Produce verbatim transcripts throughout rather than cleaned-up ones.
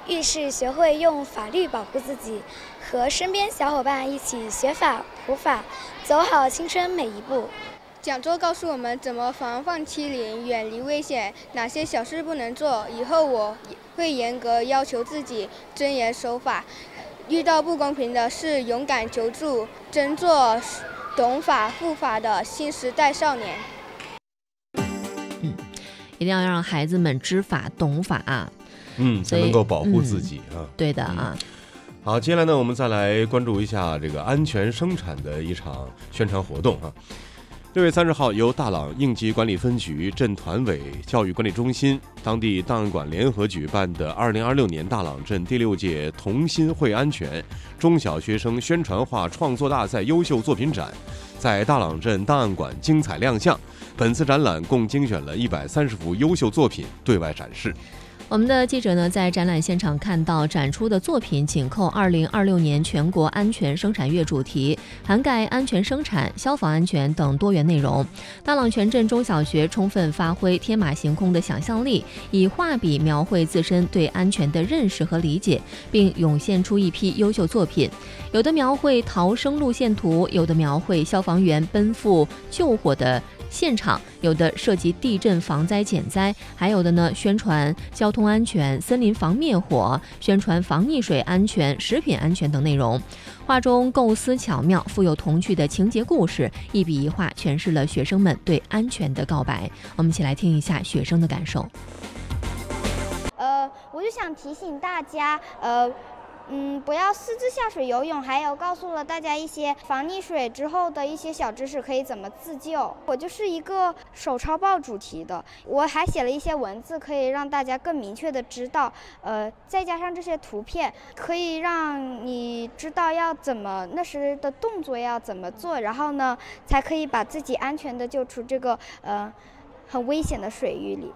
遇事学会用法律保护自己，和身边小伙伴一起学法普法，走好青春每一步。 讲座告诉我们怎么防范欺凌，远离危险，哪些小事不能做。以后我会严格要求自己，遵严守法，遇到不公平的事勇敢求助，真做懂法护法的新时代少年。 嗯，一定要让孩子们知法懂法啊， 嗯，才能够保护自己、嗯、啊。 对的啊。 嗯好，接下来呢，我们再来关注一下这个安全生产的一场宣传活动啊。六月三十号，由大朗应急管理分局、镇团委、教育管理中心、当地档案馆联合举办的二零二六年大朗镇第六届同心会安全中小学生宣传画创作大赛优秀作品展在大朗镇档案馆精彩亮相。本次展览共精选了一百三十幅优秀作品对外展示。 我们的记者呢，在展览现场看到展出的作品紧扣二零二六年全国安全生产月主题，涵盖安全生产、消防安全等多元内容。大朗全镇中小学充分发挥天马行空的想象力，以画笔描绘自身对安全的认识和理解，并涌现出一批优秀作品。有的描绘逃生路线图，有的描绘消防员奔赴救火的现场，有的涉及地震防灾减灾，还有的呢宣传交通安全、森林防灭火，宣传防溺水安全、食品安全等内容。画中构思巧妙，富有童趣的情节故事，一笔一画诠释了学生们对安全的告白。我们一起来听一下学生的感受。 呃，我就想提醒大家，呃。嗯，不要私自下水游泳，还有告诉了大家一些防溺水之后的一些小知识，可以怎么自救。我就是一个手抄报主题的，我还写了一些文字，可以让大家更明确的知道，呃，再加上这些图片，可以让你知道要怎么那时的动作要怎么做，然后呢，才可以把自己安全的救出这个呃很危险的水域里。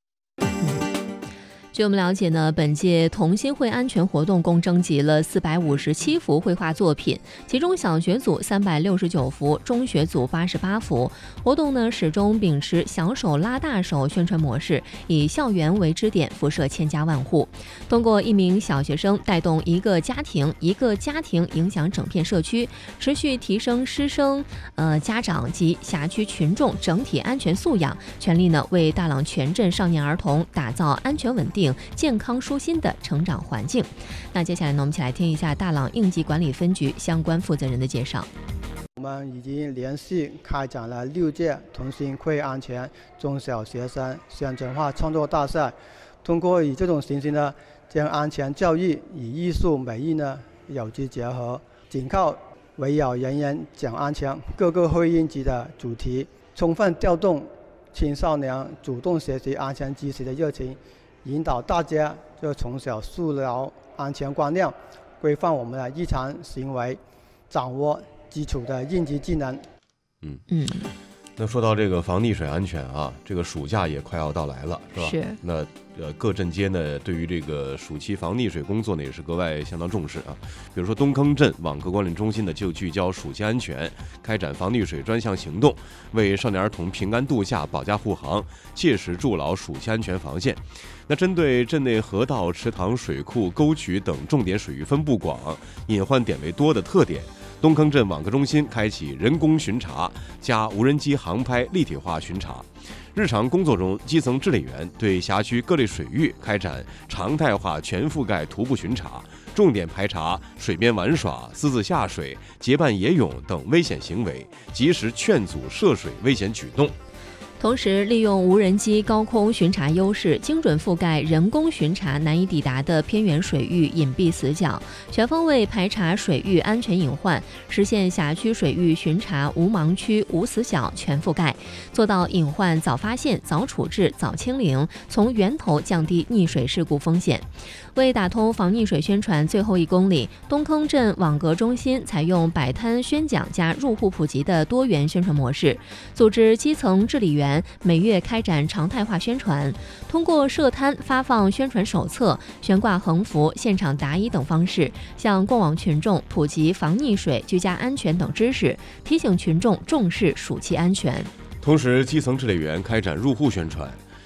据我们了解呢，本届同心会安全活动共征集了四百五十七幅绘画作品，其中小学组三百六十九幅，中学组八十八幅。活动呢始终秉持小手拉大手宣传模式，以校园为支点，辐射千家万户。通过一名小学生带动一个家庭，一个家庭影响整片社区，持续提升师生、呃家长及辖区群众整体安全素养，全力呢为大朗全镇少年儿童打造安全稳定、健康舒心的成长环境。那接下来呢，我们一起来听一下大朗应急管理分局相关负责人的介绍。 我们已经连续开展了六届同心会安全中小学生宣传画创作大赛，通过以这种形式呢，将安全教育与艺术美育呢有机结合，紧靠围绕人人讲安全各个会应级的主题，充分调动青少年主动学习安全知识的热情，引导大家就从小树牢安全观念，规范我们的日常行为，掌握基础的应急技能。 嗯嗯， 那说到这个防溺水安全啊，这个暑假也快要到来了，是吧？ 是。 那呃各镇街呢，对于这个暑期防溺水工作呢，也是格外相当重视啊。比如说东坑镇网格管理中心呢，就聚焦暑期安全，开展防溺水专项行动，为少年儿童平安度夏保驾护航，切实筑牢暑期安全防线。那针对镇内河道、池塘、水库、沟渠等重点水域分布广、隐患点位多的特点，东坑镇网格中心开启人工巡查加无人机航拍立体化巡查。日常工作中，基层治理员对辖区各类水域开展常态化全覆盖徒步巡查，重点排查水边玩耍、私自下水、结伴野泳等危险行为，及时劝阻涉水危险举动。 同时，利用无人机高空巡查优势，精准覆盖人工巡查难以抵达的偏远水域隐蔽死角，全方位排查水域安全隐患，实现辖区水域巡查无盲区、无死角全覆盖，做到隐患早发现、早处置、早清零，从源头降低溺水事故风险。为打通防溺水宣传最后一公里，东坑镇网格中心采用摆摊宣讲加入户普及的多元宣传模式，组织基层治理员每月开展常态化宣传，通过设摊、发放宣传手册、悬挂横幅、现场答疑等方式，向过往群众普及防溺水、居家安全等知识，提醒群众重视暑期安全。 同时，基层治理员开展入户宣传。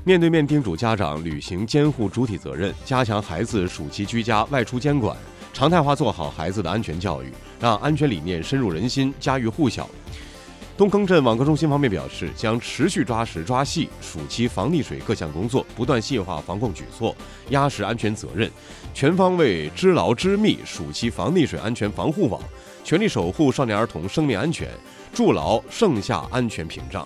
面对面叮嘱家长履行监护主体责任，加强孩子暑期居家外出监管，常态化做好孩子的安全教育，让安全理念深入人心，家喻户晓。东坑镇网课中心方面表示，将持续抓实抓细暑期防溺水各项工作，不断细化防控举措，压实安全责任，全方位织牢织密暑期防溺水安全防护网，全力守护少年儿童生命安全，筑牢盛夏安全屏障。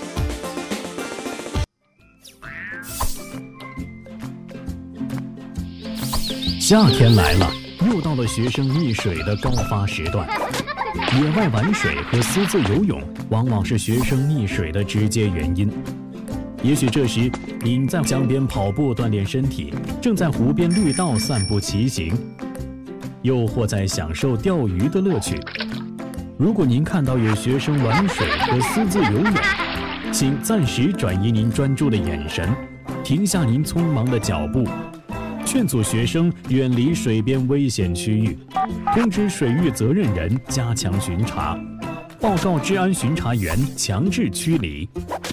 夏天来了，又到了学生溺水的高发时段。野外玩水和私自游泳往往是学生溺水的直接原因。也许这时您在江边跑步锻炼身体，正在湖边绿道散步骑行，又或在享受钓鱼的乐趣。如果您看到有学生玩水和私自游泳，请暂时转移您专注的眼神，停下您匆忙的脚步，劝阻学生远离水边危险区域，通知水域责任人加强巡查，报告治安巡查员强制驱离。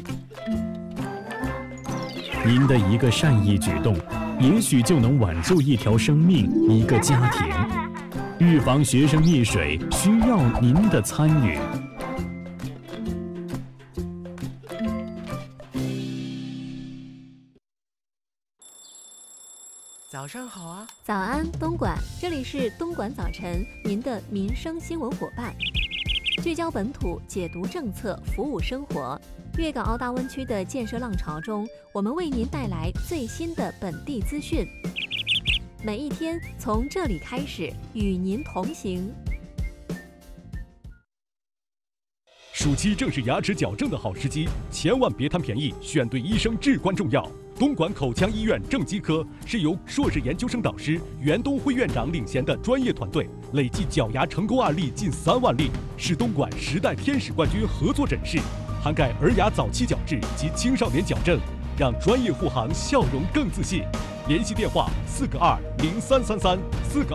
您的一个善意举动，也许就能挽救一条生命，一个家庭。预防学生溺水，需要您的参与。 早上好啊！ 早安，东莞，这里是东莞早晨，您的民生新闻伙伴，聚焦本土，解读政策，服务生活。粤港澳大湾区的建设浪潮中，我们为您带来最新的本地资讯。每一天从这里开始，与您同行。 暑期正是牙齿矫正的好时机，千万别贪便宜，选对医生至关重要。东莞口腔医院正畸科是由硕士研究生导师袁东辉院长领衔的专业团队，累计矫牙成功案例近三万例，是东莞十代天使冠军合作诊室，涵盖儿牙早期矫治及青少年矫正，让专业护航笑容更自信。联系电话：四个二零三三三四个。